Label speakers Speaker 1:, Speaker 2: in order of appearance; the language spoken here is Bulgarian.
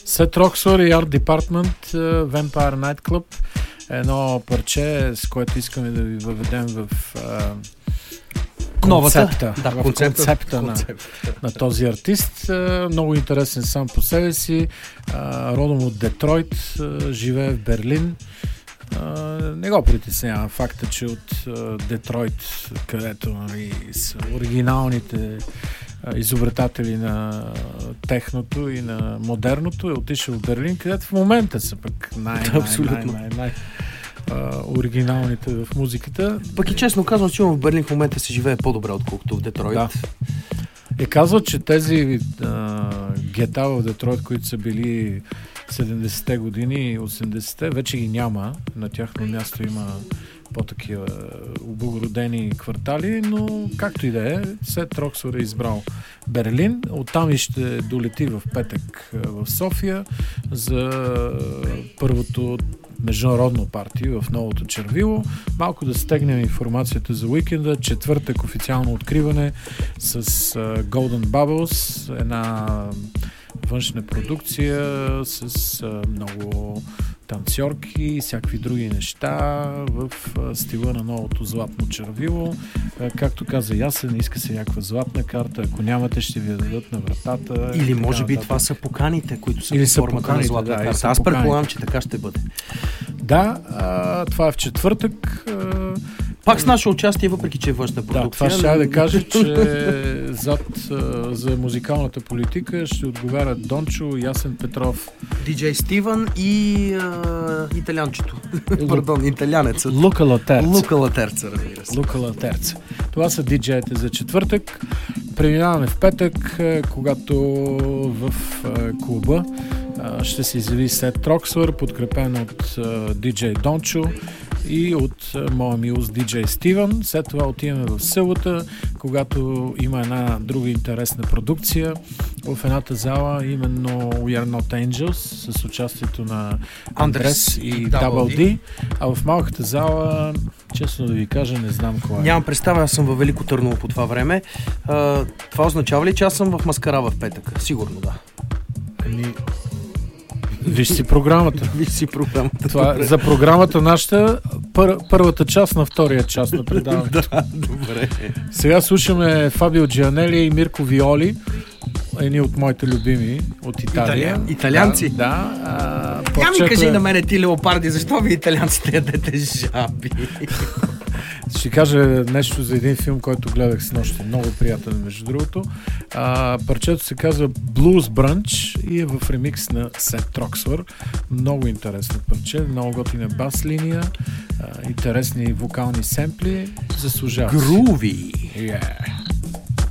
Speaker 1: Сет Роксуър и Art Department, Vampire Nightclub. Едно парче, с което искаме да ви въведем в концепта на този артист. Много интересен сам по себе си. Родом от Детройт, живее в Берлин. Не го притеснява факта, че от Детройт, където са оригиналните изобретатели на техното и на модерното, е отишъл в Берлин, където в момента са пък оригиналните в музиката.
Speaker 2: Пък и честно казвам, че в Берлин в момента се живее по-добре, отколкото в Детройт.
Speaker 1: Да. Казват, че тези гета в Детройт, които са били 70-те години и 80-те, вече ги няма. На тяхно място има по-такива облагородени квартали, но както и да е, Сет Роксуър е избрал Берлин. Оттам и ще долети в петък в София за първото международно парти в Новото Червило. Малко да стегнем информацията за уикенда. Четвъртък официално откриване с Golden Bubbles, една външна продукция с много танцорки и всякакви други неща в стила на Новото Златно Червило. Както каза Ясен, иска се някаква златна карта. Ако нямате, ще ви я дадат на вратата.
Speaker 2: Или може би това са поканите, които са в формата на златна карта. Аз предполагам, че така ще бъде.
Speaker 1: Да, това е в четвъртък.
Speaker 2: Пак с наше участие, въпреки че е външна продукция.
Speaker 1: Да, това ще да кажа, че за музикалната политика ще отговарят Дончо, Ясен Петров,
Speaker 2: диджей Стивън и италянчето. Пардон, италянецът.
Speaker 1: Лука
Speaker 2: Латерца, разбира се.
Speaker 1: Лука Латерца. Това са диджеите за четвъртък. Преминаваме в петък, когато в клуба ще се изяви Сет Роксуър, подкрепен от диджей Дончо и от моя милост диджей Стивън. След това отиваме в селата, когато има една друга интересна продукция в едната зала, именно We Are Not Angels, с участието на Андрес и Double D. А в малката зала, честно да ви кажа, не знам кой е.
Speaker 2: Нямам представа, аз съм във Велико Търново по това време. Това означава ли, че аз съм в Маскара в петък? Сигурно да.
Speaker 1: Виж си програмата. За програмата нашата, първата част на втория част на предаването.
Speaker 2: Да, добре.
Speaker 1: Сега слушаме Фабио Джианели и Мирко Виоли, едни от моите любими от Италия.
Speaker 2: Италианци?
Speaker 1: Да.
Speaker 2: Ми кажи на мене ти, леопарди, защо ви италианците ядете жаби?
Speaker 1: Ще кажа нещо за един филм, който гледах с нощи. Много приятен, между другото. Парчето се казва Blues Brunch и е в ремикс на Сет Роксуър. Много интересно парче, много готина бас линия, интересни вокални семпли. Заслужава.
Speaker 2: Груви!
Speaker 1: Yeah.